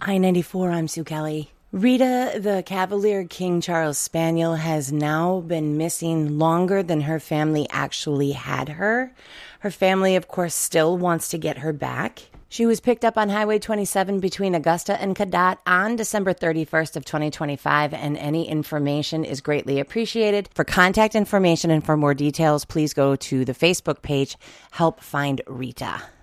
I-94, I'm Sue Kelly. Rita, the Cavalier King Charles Spaniel, has now been missing longer than her family actually had her. Her family, of course, still wants to get her back. She was picked up on Highway 27 between Augusta and Cadott on December 31st of 2025, and any information is greatly appreciated. For contact information and for more details, please go to the Facebook page, Help Find Rita.